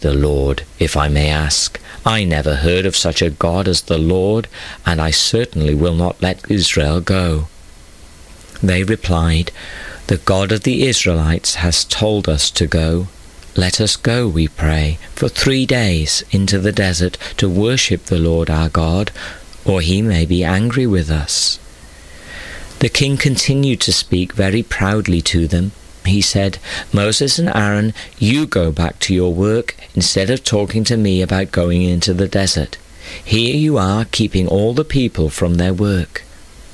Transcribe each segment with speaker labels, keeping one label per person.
Speaker 1: "The Lord, if I may ask. I never heard of such a God as the Lord, and I certainly will not let Israel go." They replied, "The God of the Israelites has told us to go. Let us go, we pray, for 3 days into the desert to worship the Lord our God, or he may be angry with us." The king continued to speak very proudly to them. He said, "Moses and Aaron, you go back to your work instead of talking to me about going into the desert. Here you are keeping all the people from their work."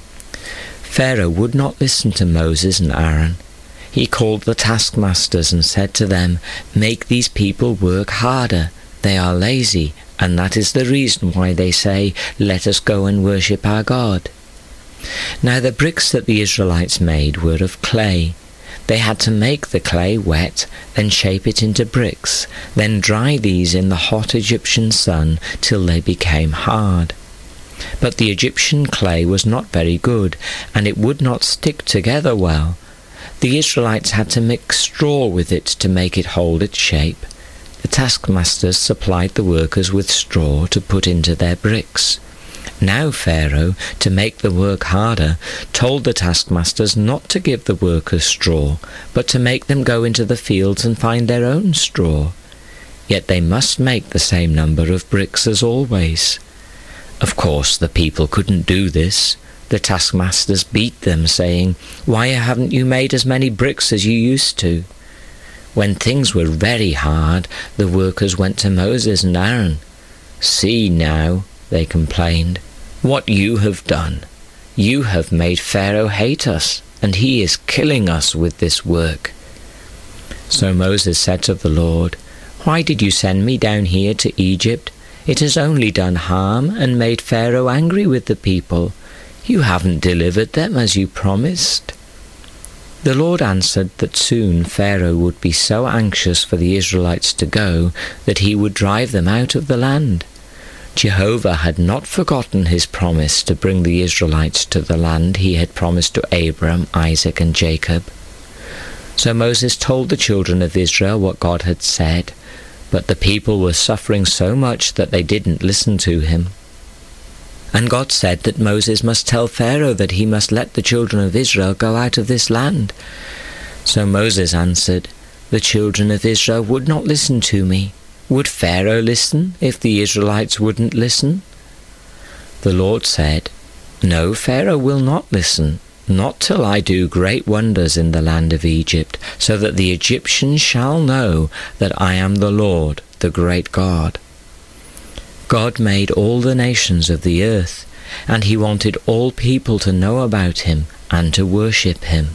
Speaker 1: Pharaoh would not listen to Moses and Aaron. He called the taskmasters and said to them, "Make these people work harder. They are lazy, and that is the reason why they say, 'Let us go and worship our God.'" Now the bricks that the Israelites made were of clay. They had to make the clay wet, then shape it into bricks, then dry these in the hot Egyptian sun till they became hard. But the Egyptian clay was not very good, and it would not stick together well. The Israelites had to mix straw with it to make it hold its shape. The taskmasters supplied the workers with straw to put into their bricks. Now Pharaoh, to make the work harder, told the taskmasters not to give the workers straw, but to make them go into the fields and find their own straw. Yet they must make the same number of bricks as always. Of course, the people couldn't do this. The taskmasters beat them, saying, "Why haven't you made as many bricks as you used to?" When things were very hard, the workers went to Moses and Aaron. "See now," they complained, "what you have done. You have made Pharaoh hate us, and he is killing us with this work." So Moses said to the Lord, "Why did you send me down here to Egypt? It has only done harm and made Pharaoh angry with the people. You haven't delivered them as you promised." The Lord answered that soon Pharaoh would be so anxious for the Israelites to go that he would drive them out of the land. Jehovah had not forgotten his promise to bring the Israelites to the land he had promised to Abraham, Isaac, and Jacob. So Moses told the children of Israel what God had said, but the people were suffering so much that they didn't listen to him. And God said that Moses must tell Pharaoh that he must let the children of Israel go out of this land. So Moses answered, "The children of Israel would not listen to me. Would Pharaoh listen if the Israelites wouldn't listen?" The Lord said, "No, Pharaoh will not listen, not till I do great wonders in the land of Egypt, so that the Egyptians shall know that I am the Lord, the great God." God made all the nations of the earth, and he wanted all people to know about him and to worship him.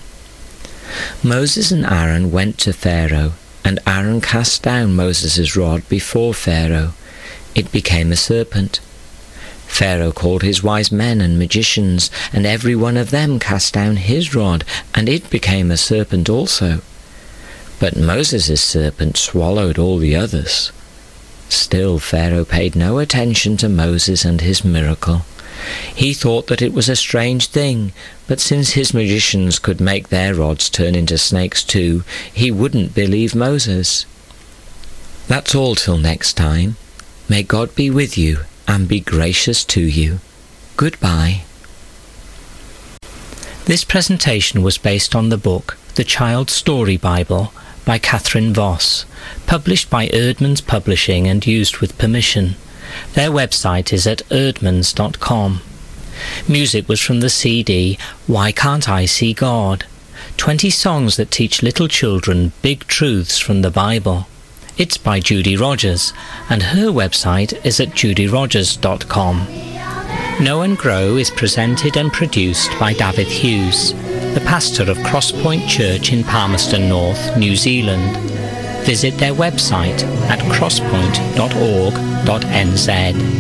Speaker 1: Moses and Aaron went to Pharaoh, and Aaron cast down Moses' rod before Pharaoh. It became a serpent. Pharaoh called his wise men and magicians, and every one of them cast down his rod, and it became a serpent also. But Moses' serpent swallowed all the others. Still Pharaoh paid no attention to Moses and his miracle. He thought that it was a strange thing, but since his magicians could make their rods turn into snakes too, he wouldn't believe Moses. That's all till next time. May God be with you and be gracious to you. Goodbye.
Speaker 2: This presentation was based on the book The Child's Story Bible by Catherine Voss, published by Eerdmans Publishing and used with permission. Their website is at eerdmans.com. Music was from the CD Why Can't I See God? 20 songs that teach little children big truths from the Bible. It's by Judy Rogers, and her website is at judyrogers.com. Know and Grow is presented and produced by David Hughes, the pastor of Crosspoint Church in Palmerston North, New Zealand. Visit their website at crosspoint.org.nz.